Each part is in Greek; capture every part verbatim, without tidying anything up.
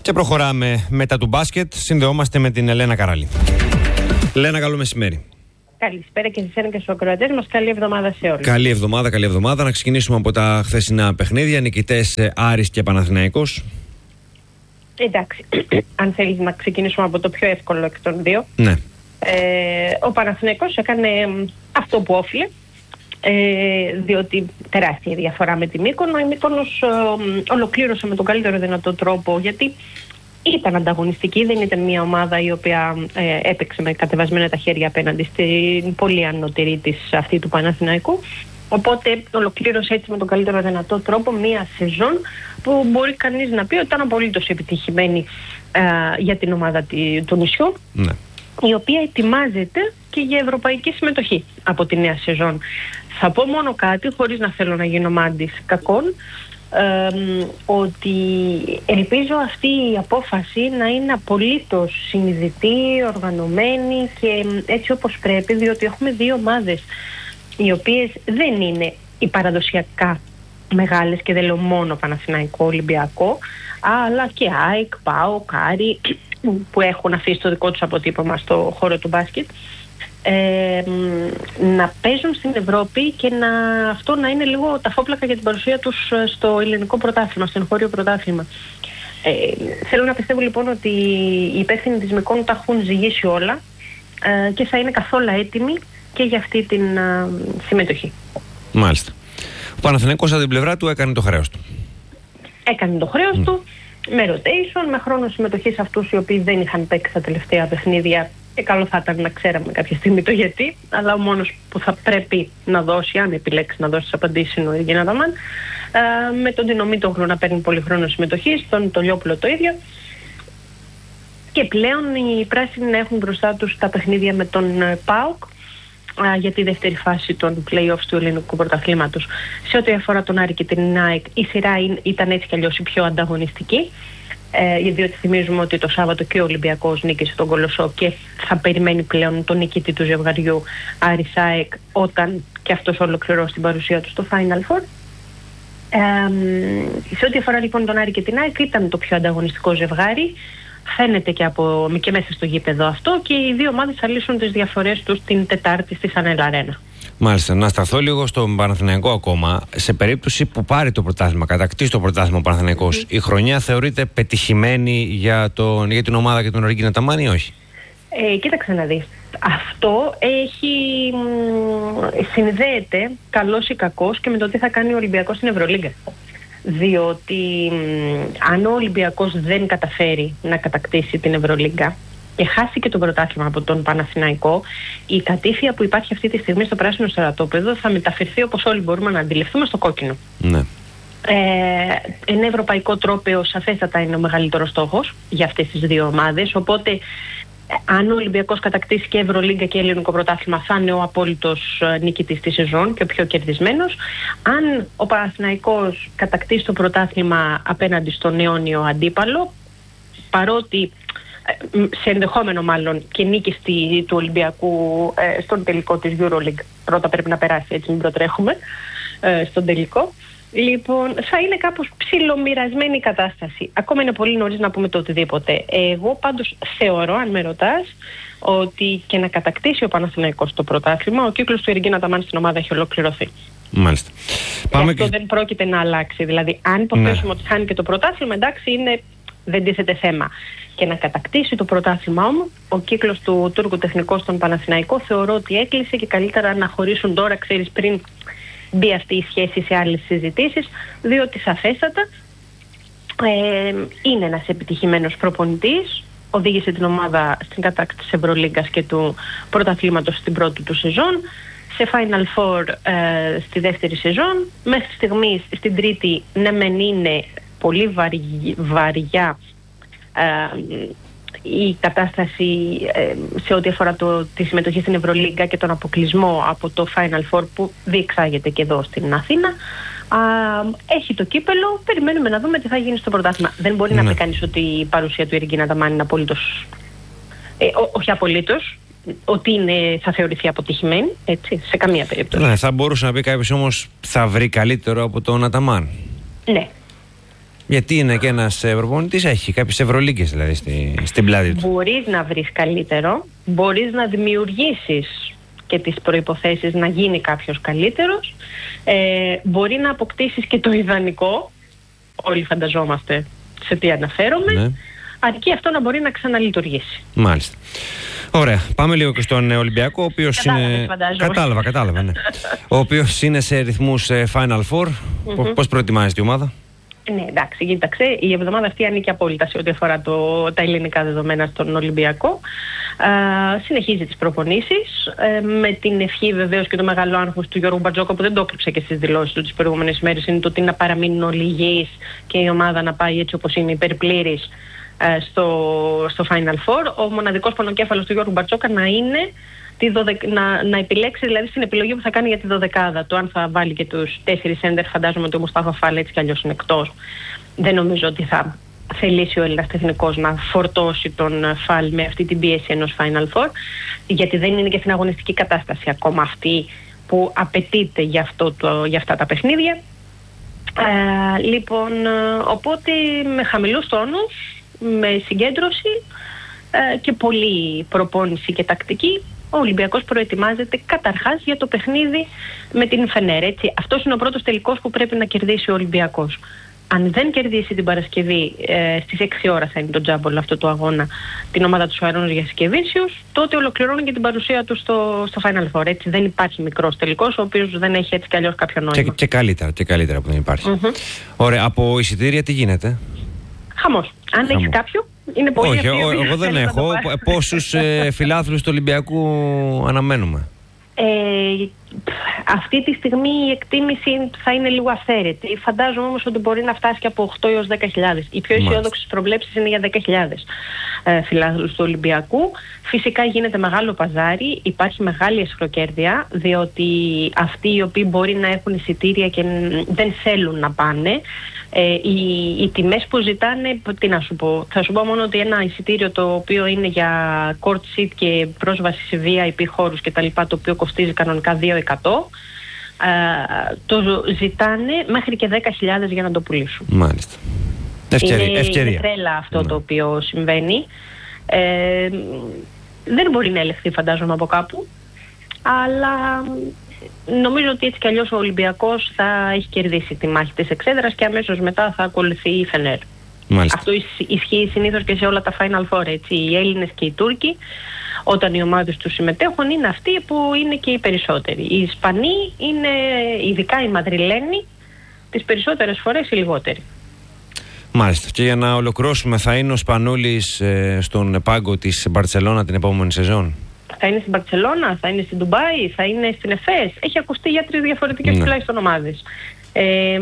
Και προχωράμε μετά του μπάσκετ. Συνδεόμαστε με την Ελένα Καράλη. Ελένα, καλό μεσημέρι. Καλησπέρα και σε εσένα και στους ακροατές μας. Καλή εβδομάδα σε όλους. Καλή εβδομάδα, καλή εβδομάδα. Να ξεκινήσουμε από τα χθεσινά παιχνίδια. Νικητές Άρης και Παναθηναϊκός. Εντάξει, αν θέλεις να ξεκινήσουμε από το πιο εύκολο εκ των δύο. Ναι. Ε, ο Παναθηναϊκός έκανε αυτό που όφιλε. Ε, διότι τεράστια διαφορά με τη Μύκονο. Η Μύκονος ε, ολοκλήρωσε με τον καλύτερο δυνατό τρόπο, γιατί ήταν ανταγωνιστική, δεν ήταν μια ομάδα η οποία ε, έπαιξε με κατεβασμένα τα χέρια απέναντι στην πολύ ανώτερη της αυτή του Παναθηναϊκού. Οπότε ολοκλήρωσε έτσι με τον καλύτερο δυνατό τρόπο μια σεζόν που μπορεί κανείς να πει ότι ήταν απολύτως επιτυχημένη ε, για την ομάδα του νησιού. Ναι. Η οποία ετοιμάζεται και για ευρωπαϊκή συμμετοχή από τη νέα σεζόν. Θα πω μόνο κάτι, χωρίς να θέλω να γίνω μάντης κακών, ε, ότι ελπίζω αυτή η απόφαση να είναι απολύτως συνειδητή, οργανωμένη και έτσι όπως πρέπει, διότι έχουμε δύο ομάδες οι οποίες δεν είναι οι παραδοσιακά μεγάλες, και δεν λέω μόνο Παναθηναϊκό, Ολυμπιακό, αλλά και ΑΕΚ, ΠΑΟΚ, Άρη, που έχουν αφήσει το δικό τους αποτύπωμα στο χώρο του μπάσκετ, ε, να παίζουν στην Ευρώπη και να, αυτό να είναι λίγο τα φόπλακα για την παρουσία τους στο ελληνικό πρωτάθλημα, στο εγχώριο πρωτάθλημα. Ε, θέλω να πιστεύω λοιπόν ότι οι υπεύθυνοι της Μυκόνου τα έχουν ζυγίσει όλα ε, και θα είναι καθόλου έτοιμοι και για αυτή την α, συμμετοχή. Μάλιστα. Ο Παναθηναϊκός από την πλευρά του έκανε το χρέος του. Έκανε το χρέος mm. του με rotation, με χρόνο συμμετοχή σε αυτούς οι οποίοι δεν είχαν παίξει τα τελευταία παιχνίδια. Και καλό θα ήταν να ξέραμε κάποια στιγμή το γιατί, αλλά ο μόνος που θα πρέπει να δώσει, αν επιλέξει να δώσει τις απαντήσεις, είναι ο Εργίνα Δαμάν. Ε, με τον Ντινομήτογλου να παίρνει πολύ χρόνο συμμετοχή, τον Τολιόπουλο το ίδιο. Και πλέον οι πράσινοι να έχουν μπροστά τους τα παιχνίδια με τον ΠΑΟΚ για τη δεύτερη φάση των play-offs του ελληνικού πρωταθλήματος. Σε ό,τι αφορά τον Άρη και την ΑΕΚ, η σειρά ήταν έτσι κι αλλιώς η πιο ανταγωνιστική, ε, διότι θυμίζουμε ότι το Σάββατο και ο Ολυμπιακός νίκησε τον Κολοσσό και θα περιμένει πλέον τον νικητή του ζευγαριού Άρης ΑΕΚ όταν και αυτός ολοκληρώσει την παρουσία του στο Final Four. Ε, σε ό,τι αφορά λοιπόν τον Άρη και την ΑΕΚ, ήταν το πιο ανταγωνιστικό ζευγάρι. Φαίνεται και, από, και μέσα στο γήπεδο αυτό, και οι δύο ομάδες θα λύσουν τις διαφορές τους την Τετάρτη στη Σανέλ Αρένα. Μάλιστα. Να σταθώ λίγο στον Παναθηναϊκό ακόμα. Σε περίπτωση που πάρει το πρωτάθλημα, κατακτήσει το πρωτάθλημα ο Παναθηναϊκός, mm-hmm. η χρονιά θεωρείται πετυχημένη για, τον, για την ομάδα και τον Εργίνα Ταμάν ή όχι? Ε, κοίταξε να δεις. Αυτό έχει, συνδέεται καλός ή κακός και με το τι θα κάνει ο Ολυμπιακός στην Ευρωλίγκα. Διότι αν ο Ολυμπιακός δεν καταφέρει να κατακτήσει την Ευρωλίγκα και χάσει και το πρωτάθλημα από τον Παναθηναϊκό, η κατήφια που υπάρχει αυτή τη στιγμή στο πράσινο στρατόπεδο θα μεταφερθεί, όπως όλοι μπορούμε να αντιληφθούμε, στο κόκκινο. Ναι. Ε, ένα ευρωπαϊκό τρόπαιο σαφέστατα είναι ο μεγαλύτερος στόχος για αυτές τις δύο ομάδες, οπότε αν ο Ολυμπιακός κατακτήσει και Ευρωλίγκα και ελληνικό πρωτάθλημα, θα είναι ο απόλυτος νικητής της σεζόν και ο πιο κερδισμένος. Αν ο Παναθηναϊκός κατακτήσει το πρωτάθλημα απέναντι στον αιώνιο αντίπαλο, παρότι σε ενδεχόμενο μάλλον και νίκη στη, του Ολυμπιακού ε, στον τελικό της EuroLeague, πρώτα πρέπει να περάσει, έτσι μην προτρέχουμε, ε, στον τελικό. Λοιπόν, θα είναι κάπως ψιλομοιρασμένη η κατάσταση. Ακόμα είναι πολύ νωρίς να πούμε το οτιδήποτε. Εγώ πάντως θεωρώ, αν με ρωτάς, ότι και να κατακτήσει ο Παναθηναϊκός το πρωτάθλημα, ο κύκλος του Εργίνα Ταμάν στην ομάδα έχει ολοκληρωθεί. Μάλιστα. Πάμε και αυτό και... δεν πρόκειται να αλλάξει. Δηλαδή, αν υποθέσουμε ναι. ότι χάνει και το πρωτάθλημα, εντάξει, είναι, δεν τίθεται θέμα. Και να κατακτήσει το πρωτάθλημα όμως, ο κύκλος του Τούρκου τεχνικού στον Παναθηναϊκό θεωρώ ότι έκλεισε, και καλύτερα να χωρίσουν τώρα, ξέρεις, πριν μπει αυτή η σχέση σε άλλες συζητήσεις, διότι σαφέστατα ε, είναι ένας επιτυχημένος προπονητής, οδήγησε την ομάδα στην κατάκτηση της Ευρωλίγκας και του πρωταθλήματος στην πρώτη του σεζόν, σε Final Four ε, στη δεύτερη σεζόν. Μέχρι στιγμής στην τρίτη ναι μεν είναι πολύ βαρι, βαριά ε, η κατάσταση ε, σε ό,τι αφορά το, τη συμμετοχή στην Ευρωλίγκα και τον αποκλεισμό από το Final Four που διεξάγεται και εδώ στην Αθήνα. Α, έχει το κύπελο, περιμένουμε να δούμε τι θα γίνει στο πρωτάθλημα. Δεν μπορεί ναι. να πει κανείς ότι η παρουσία του Εργίνα Ταμάν είναι απολύτως, ε, ό, όχι απολύτως, ότι είναι, θα θεωρηθεί αποτυχημένη, έτσι, σε καμία περίπτωση. Ναι, θα μπορούσε να πει κάποιος όμως θα βρει καλύτερο από τον Αταμάν. Ναι. Γιατί είναι και ένας προπονητής, έχει κάποιες ευρωλίγκες δηλαδή στη, στην πλάτη του. Μπορείς να βρεις καλύτερο, μπορείς να δημιουργήσεις και τις προϋποθέσεις να γίνει κάποιος καλύτερος, ε, μπορεί να αποκτήσεις και το ιδανικό, όλοι φανταζόμαστε σε τι αναφέρομαι, ναι. αρκεί αυτό να μπορεί να ξαναλειτουργήσει. Μάλιστα. Ωραία. Πάμε λίγο και στον Ολυμπιακό, ο οποίος είναι... Κατάλαβα, κατάλαβα, ναι. Ο οποίος είναι σε ρυθμούς Final Four. Mm-hmm. Πώς προετοιμάζεται η ομάδα? Ναι, εντάξει, κοίταξε, η εβδομάδα αυτή ανήκει απόλυτα σε ό,τι αφορά το, τα ελληνικά δεδομένα στον Ολυμπιακό. Α, συνεχίζει τις προπονήσεις, ε, με την ευχή βεβαίως και το μεγάλο άγχος του Γιώργου Μπαρτζόκα, που δεν το έκρυψε και στις δηλώσεις του τις προηγούμενες μέρες, είναι το ότι να παραμείνουν όλοι υγιείς και η ομάδα να πάει έτσι όπως είναι, υπερπλήρης ε, στο, στο Final Four. Ο μοναδικός πονοκέφαλος του Γιώργου Μπαρτζόκα να είναι τη δωδε... να, να επιλέξει δηλαδή στην επιλογή που θα κάνει για τη δωδεκάδα. Το αν θα βάλει και τους τέσσερις έντερ, φαντάζομαι ότι ο Μουστάφα Φάλ έτσι κι αλλιώς είναι εκτός. Δεν νομίζω ότι θα θελήσει ο Έλληνας τεχνικός να φορτώσει τον Φάλ με αυτή την πίεση ενός Final Four, γιατί δεν είναι και στην αγωνιστική κατάσταση ακόμα αυτή που απαιτείται για, αυτό το, για αυτά τα παιχνίδια. Ε, λοιπόν, οπότε με χαμηλούς τόνους, με συγκέντρωση ε, και πολλή προπόνηση και τακτική, ο Ολυμπιακός προετοιμάζεται καταρχάς για το παιχνίδι με την Φενέρ. Έτσι. Αυτός είναι ο πρώτος τελικός που πρέπει να κερδίσει ο Ολυμπιακός. Αν δεν κερδίσει την Παρασκευή, ε, στις έξι ώρα θα είναι το τζάμπολ αυτό το αγώνα, την ομάδα του Σουαρώνος Γιασκεβίσιους, τότε ολοκληρώνει και την παρουσία του στο, στο Final Four. Έτσι. Δεν υπάρχει μικρός τελικός, ο οποίος δεν έχει έτσι κι αλλιώς κάποιο νόημα. Και, και, καλύτερα, και καλύτερα που δεν υπάρχει. Mm-hmm. Ωραία, από εισιτήρια τι γίνεται? Χαμός. Αν έχεις κάποιο, είναι πολύ. Όχι, ο, εγώ δεν έχω. Πόσους ε, φιλάθλους του Ολυμπιακού αναμένουμε? Ε, αυτή τη στιγμή η εκτίμηση θα είναι λίγο αυθαίρετη. Φαντάζομαι όμως ότι μπορεί να φτάσει και από οκτώ έως δέκα χιλιάδες. Οι πιο αισιόδοξες προβλέψεις είναι για δέκα χιλιάδες ε, φιλάθλους του Ολυμπιακού. Φυσικά γίνεται μεγάλο παζάρι, υπάρχει μεγάλη εσχροκέρδεια, διότι αυτοί οι οποίοι μπορεί να έχουν εισιτήρια και δεν θέλουν να πάνε, Ε, οι, οι τιμές που ζητάνε, τι να σου πω, θα σου πω μόνο ότι ένα εισιτήριο το οποίο είναι για court seat και πρόσβαση σε βι άι πι χώρους και τα λοιπά, το οποίο κοστίζει κανονικά δύο χιλιάδες εκατό, ε, το ζητάνε μέχρι και δέκα χιλιάδες για να το πουλήσουν. Μάλιστα. Ευκαιρία. Είναι, ευκαιρία. είναι τρέλα αυτό mm. το οποίο συμβαίνει. Ε, δεν μπορεί να ελεγχθεί φαντάζομαι από κάπου, αλλά νομίζω ότι έτσι κι αλλιώς ο Ολυμπιακός θα έχει κερδίσει τη μάχη της εξέδρας και αμέσως μετά θα ακολουθεί η Φενέρ. Μάλιστα. Αυτό ισχύει συνήθως και σε όλα τα Final Four, έτσι. Οι Έλληνες και οι Τούρκοι, όταν οι ομάδες τους συμμετέχουν, είναι αυτοί που είναι και οι περισσότεροι. Οι Ισπανοί είναι, ειδικά οι Μαδριλένοι, τις περισσότερες φορές οι λιγότεροι. Μάλιστα. Και για να ολοκληρώσουμε, θα είναι ο Σπανούλης ε, στον πάγκο της Μπαρτσελώνα την επόμενη σεζόν? Θα είναι στην Μπαρτσελώνα, θα είναι στην Ντουμπάι, θα είναι στην Εφές. Έχει ακουστεί για τρεις διαφορετικές ναι. τουλάχιστον ομάδες. Ε,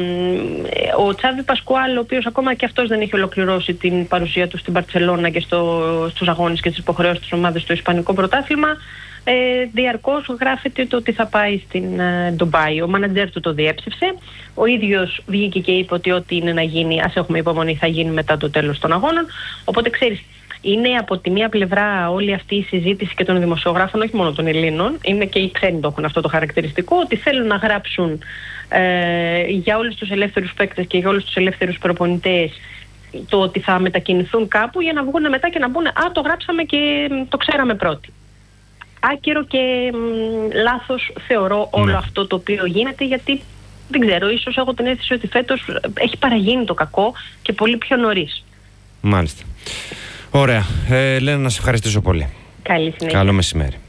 ο Τσάβι Πασκουάλ, ο οποίος ακόμα και αυτός δεν έχει ολοκληρώσει την παρουσία του στην Μπαρτσελώνα και στο, στους αγώνες και τις υποχρεώσεις της ομάδας στο Ισπανικό πρωτάθλημα, ε, διαρκώς γράφεται το ότι θα πάει στην ε, Ντουμπάι. Ο μάνατζερ του το διέψευσε. Ο ίδιος βγήκε και είπε ότι ό,τι είναι να γίνει, ας έχουμε υπομονή, θα γίνει μετά το τέλος των αγώνων. Οπότε ξέρεις, είναι από τη μία πλευρά όλη αυτή η συζήτηση και των δημοσιογράφων, όχι μόνο των Ελλήνων, είναι και οι ξένοι το έχουν αυτό το χαρακτηριστικό, ότι θέλουν να γράψουν ε, για όλους τους ελεύθερους παίκτες και για όλους τους ελεύθερους προπονητές το ότι θα μετακινηθούν κάπου, για να βγουν μετά και να πούνε «Α, το γράψαμε και το ξέραμε πρώτοι». Άκυρο και μ, λάθος θεωρώ όλο ναι. αυτό το οποίο γίνεται, γιατί δεν ξέρω, ίσως έχω την αίσθηση ότι φέτος έχει παραγίνει το κακό και πολύ πιο νωρίς. Μάλιστα. Ωραία. Ε, Λένα, να σε ευχαριστήσω πολύ. Καλή συνέχεια. Καλό μεσημέρι.